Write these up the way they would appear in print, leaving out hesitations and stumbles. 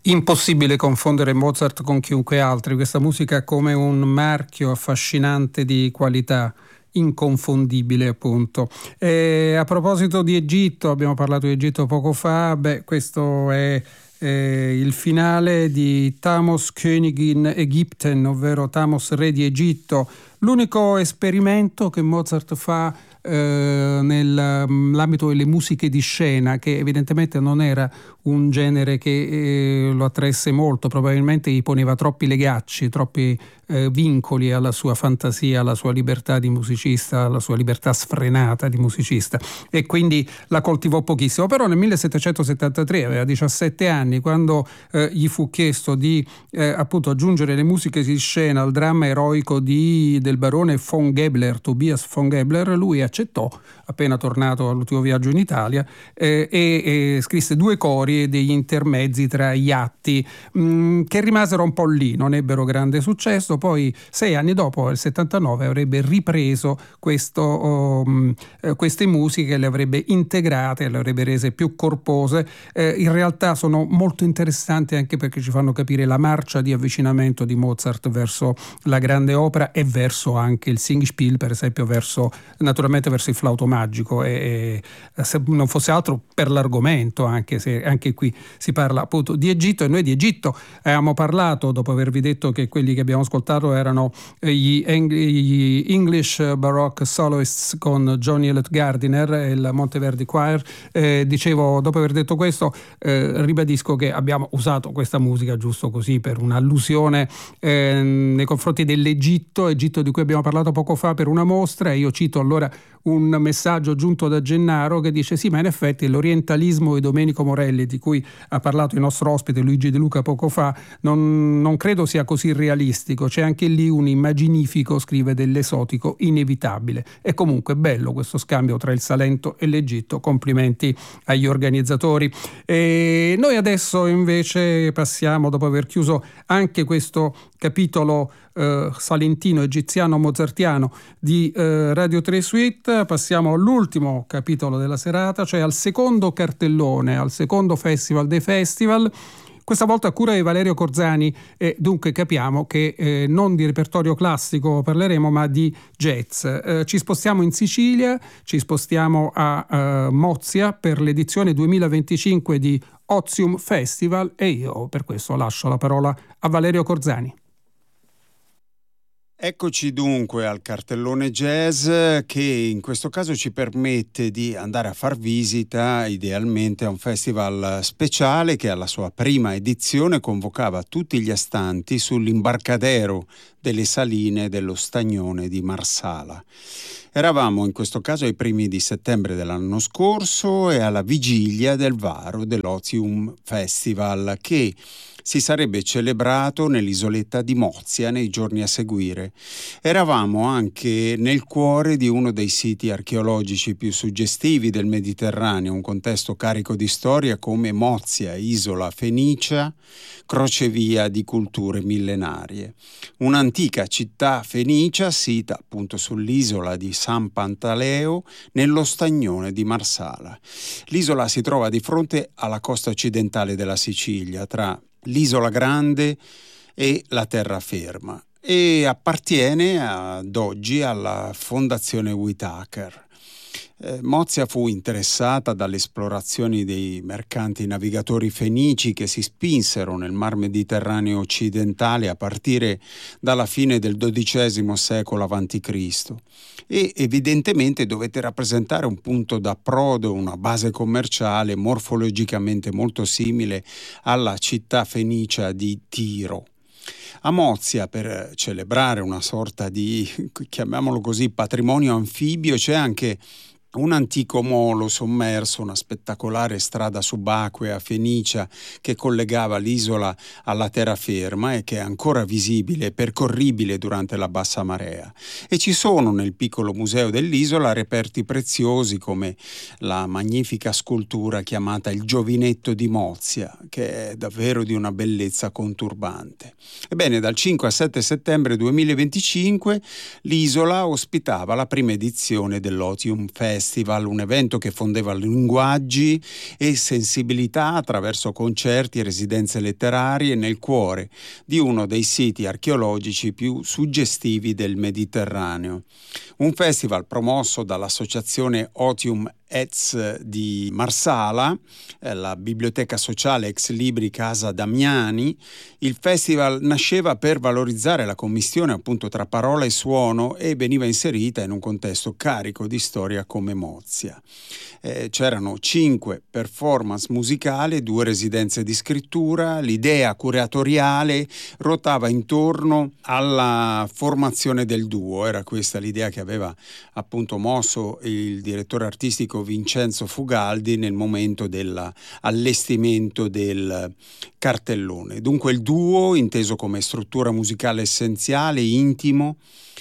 Impossibile confondere Mozart con chiunque altro, questa musica come un marchio affascinante di qualità, inconfondibile appunto. A proposito di Egitto, abbiamo parlato di Egitto poco fa, questo è il finale di Thamos Königin Ägypten, ovvero Thamos re di Egitto, l'unico esperimento che Mozart fa nell'ambito delle musiche di scena, che evidentemente non era un genere che lo attraesse molto, probabilmente gli poneva troppi legacci, troppi vincoli alla sua fantasia, alla sua libertà di musicista, alla sua libertà sfrenata di musicista, e quindi la coltivò pochissimo. Però nel 1773 aveva 17 anni, quando gli fu chiesto di appunto aggiungere le musiche di scena al dramma eroico del barone von Gebler, Tobias von Gebler, lui accettò, appena tornato all'ultimo viaggio in Italia, e scrisse 2 cori e degli intermezzi tra gli atti che rimasero un po' lì, non ebbero grande successo. Poi 6 anni dopo, nel 79, avrebbe ripreso queste musiche, le avrebbe integrate, le avrebbe rese più corpose. In realtà sono molto interessanti anche perché ci fanno capire la marcia di avvicinamento di Mozart verso la grande opera e verso anche il Singspiel, per esempio, naturalmente verso il flauto magico, e se non fosse altro per l'argomento, anche se anche qui si parla appunto di Egitto, e noi di Egitto avevamo parlato dopo avervi detto che quelli che abbiamo ascoltato erano gli English Baroque Soloists con John Elliott Gardiner e il Monteverdi Choir. Dicevo, dopo aver detto questo, ribadisco che abbiamo usato questa musica giusto così per un'allusione nei confronti Egitto di cui abbiamo parlato poco fa per una mostra, e io cito allora un messaggio giunto da Gennaro che dice: sì, ma in effetti l'orientalismo di Domenico Morelli, di cui ha parlato il nostro ospite Luigi De Luca poco fa, non credo sia così realistico, c'è anche lì un immaginifico, scrive, dell'esotico inevitabile. È comunque bello questo scambio tra il Salento e l'Egitto, complimenti agli organizzatori. E noi adesso invece passiamo, dopo aver chiuso anche questo capitolo salentino, egiziano, mozartiano di Radio 3 Suite, passiamo all'ultimo capitolo della serata, cioè al secondo cartellone, al secondo festival dei festival, questa volta a cura di Valerio Corzani, e dunque capiamo che non di repertorio classico parleremo, ma di jazz. Ci spostiamo in Sicilia, ci spostiamo a Mozia per l'edizione 2025 di Ozium Festival, e io per questo lascio la parola a Valerio Corzani. Eccoci dunque al cartellone jazz, che in questo caso ci permette di andare a far visita idealmente a un festival speciale che alla sua prima edizione convocava tutti gli astanti sull'imbarcadero delle saline dello Stagnone di Marsala. Eravamo in questo caso ai primi di settembre dell'anno scorso e alla vigilia del varo dell'Ozium Festival, che si sarebbe celebrato nell'isoletta di Mozia nei giorni a seguire. Eravamo anche nel cuore di uno dei siti archeologici più suggestivi del Mediterraneo, un contesto carico di storia come Mozia, isola fenicia, crocevia di culture millenarie. Un'antica città fenicia sita appunto sull'isola di San Pantaleo, nello Stagnone di Marsala. L'isola si trova di fronte alla costa occidentale della Sicilia, tra l'Isola Grande e la terraferma, e appartiene ad oggi alla Fondazione Whitaker. Mozia fu interessata dalle esplorazioni dei mercanti navigatori fenici che si spinsero nel Mar Mediterraneo occidentale a partire dalla fine del XII secolo a.C. e evidentemente dovette rappresentare un punto d'approdo, una base commerciale morfologicamente molto simile alla città fenicia di Tiro. A Mozia, per celebrare una sorta di, chiamiamolo così, patrimonio anfibio, c'è anche un antico molo sommerso, una spettacolare strada subacquea fenicia che collegava l'isola alla terraferma e che è ancora visibile e percorribile durante la bassa marea. E ci sono nel piccolo museo dell'isola reperti preziosi come la magnifica scultura chiamata il Giovinetto di Mozia, che è davvero di una bellezza conturbante. Ebbene, dal 5 al 7 settembre 2025 l'isola ospitava la prima edizione dell'Ozium Festival, Festival, un evento che fondeva linguaggi e sensibilità attraverso concerti e residenze letterarie nel cuore di uno dei siti archeologici più suggestivi del Mediterraneo. Un festival promosso dall'associazione Otium Ez di Marsala, la biblioteca sociale ex libri Casa Damiani. Il festival nasceva per valorizzare la commistione appunto tra parola e suono e veniva inserita in un contesto carico di storia come Mozia. C'erano 5 performance musicali, 2 residenze di scrittura. L'idea curatoriale ruotava intorno alla formazione del duo. Era questa l'idea che aveva appunto mosso il direttore artistico Vincenzo Fugaldi nel momento dell'allestimento del cartellone. Dunque il duo, inteso come struttura musicale essenziale, intimo,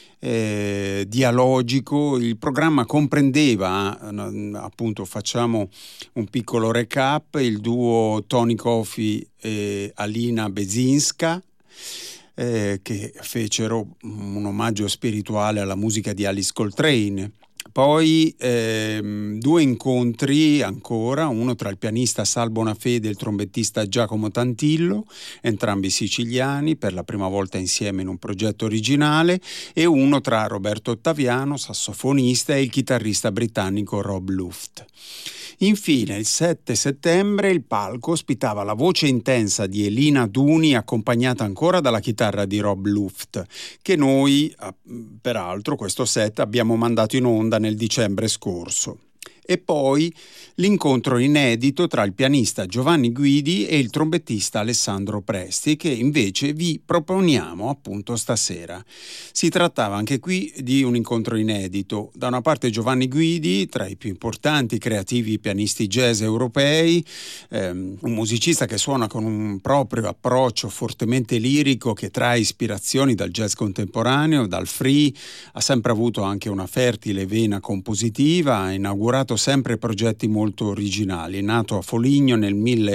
dialogico. Il programma comprendeva, appunto facciamo un piccolo recap, il duo Tony Coffey e Alina Bezinska, che fecero un omaggio spirituale alla musica di Alice Coltrane. Poi 2 incontri ancora, uno tra il pianista Sal Bonafede e il trombettista Giacomo Tantillo, entrambi siciliani, per la prima volta insieme in un progetto originale, e uno tra Roberto Ottaviano, sassofonista, e il chitarrista britannico Rob Luft. Infine, il 7 settembre il palco ospitava la voce intensa di Elina Duni, accompagnata ancora dalla chitarra di Rob Luft, che noi, peraltro, questo set abbiamo mandato in onda nel dicembre scorso. E poi l'incontro inedito tra il pianista Giovanni Guidi e il trombettista Alessandro Presti, che invece vi proponiamo appunto stasera. Si trattava anche qui di un incontro inedito. Da una parte Giovanni Guidi, tra i più importanti creativi pianisti jazz europei, un musicista che suona con un proprio approccio fortemente lirico, che trae ispirazioni dal jazz contemporaneo, dal free, ha sempre avuto anche una fertile vena compositiva, ha inaugurato sempre progetti molto originali. Nato a Foligno nel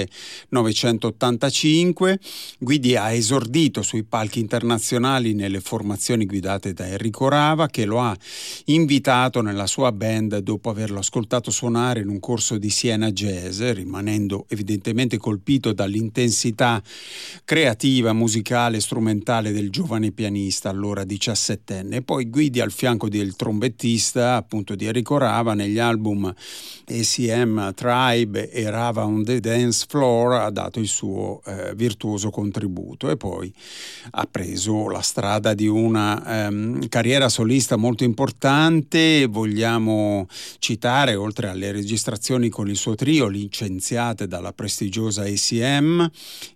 1985, Guidi ha esordito sui palchi internazionali nelle formazioni guidate da Enrico Rava, che lo ha invitato nella sua band dopo averlo ascoltato suonare in un corso di Siena Jazz, rimanendo evidentemente colpito dall'intensità creativa, musicale e strumentale del giovane pianista, allora 17enne. Poi Guidi, al fianco del trombettista appunto di Enrico Rava, negli album ACM Tribe e Rava on the Dance Floor, ha dato il suo virtuoso contributo, e poi ha preso la strada di una carriera solista molto importante. Vogliamo citare, oltre alle registrazioni con il suo trio licenziate dalla prestigiosa ACM,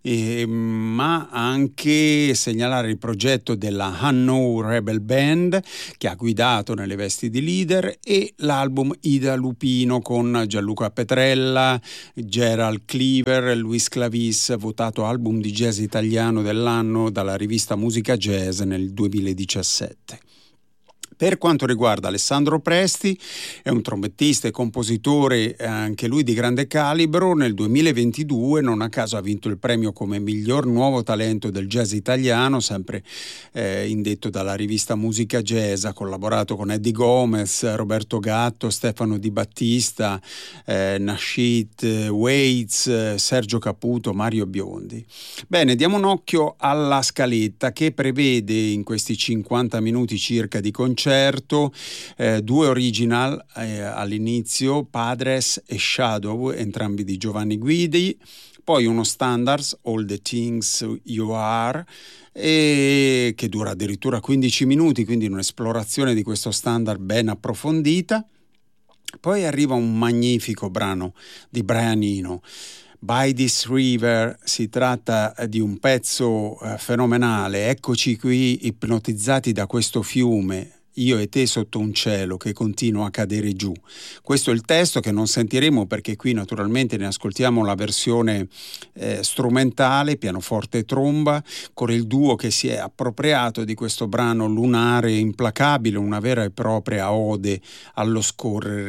ma anche segnalare il progetto della Hanno Rebel Band, che ha guidato nelle vesti di leader, e l'album Ida Lupino con Gianluca Petrella, Gerald Cleaver e Luis Clavis, votato album di jazz italiano dell'anno dalla rivista Musica Jazz nel 2017. Per quanto riguarda Alessandro Presti, è un trombettista e compositore anche lui di grande calibro. Nel 2022 non a caso ha vinto il premio come miglior nuovo talento del jazz italiano, sempre indetto dalla rivista Musica Jazz. Ha collaborato con Eddie Gomez, Roberto Gatto, Stefano Di Battista, Nasheed Waits, Sergio Caputo, Mario Biondi. Bene, diamo un occhio alla scaletta, che prevede in questi 50 minuti circa di concerto 2 original all'inizio, Padres e Shadow, entrambi di Giovanni Guidi, poi uno standards, All the Things You Are, che dura addirittura 15 minuti, quindi un'esplorazione di questo standard ben approfondita. Poi arriva un magnifico brano di Brian Eno, By This River. Si tratta di un pezzo fenomenale. Eccoci qui ipnotizzati da questo fiume, io e te sotto un cielo che continua a cadere giù. Questo è il testo, che non sentiremo perché qui naturalmente ne ascoltiamo la versione strumentale, pianoforte e tromba, con il duo che si è appropriato di questo brano lunare e implacabile, una vera e propria ode allo scorrere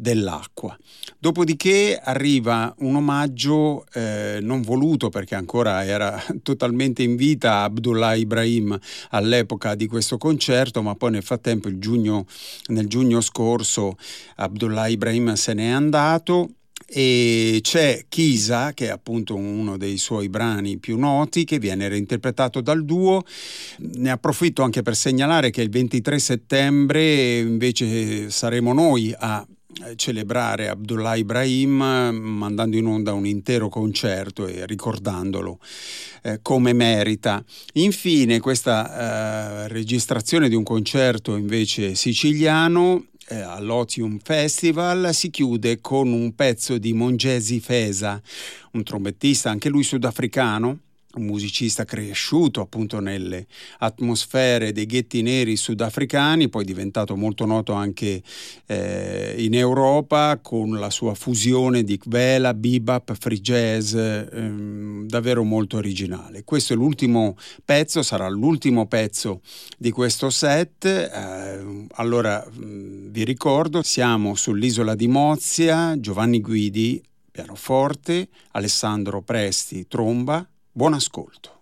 dell'acqua. Dopodiché arriva un omaggio non voluto, perché ancora era totalmente in vita Abdullah Ibrahim all'epoca di questo concerto, ma poi nel frattempo nel giugno scorso Abdullah Ibrahim se n'è andato. E c'è Chisa, che è appunto uno dei suoi brani più noti, che viene reinterpretato dal duo. Ne approfitto anche per segnalare che il 23 settembre invece saremo noi a celebrare Abdullah Ibrahim, mandando in onda un intero concerto e ricordandolo come merita. Infine questa registrazione di un concerto invece siciliano all'Otium Festival si chiude con un pezzo di Mongesi Fesa, un trombettista anche lui sudafricano, un musicista cresciuto appunto nelle atmosfere dei ghetti neri sudafricani, poi diventato molto noto anche in Europa con la sua fusione di kvela, bebop, free jazz, davvero molto originale. Questo è l'ultimo pezzo, sarà l'ultimo pezzo di questo set. Allora vi ricordo, siamo sull'isola di Mozia, Giovanni Guidi pianoforte, Alessandro Presti tromba. Buon ascolto.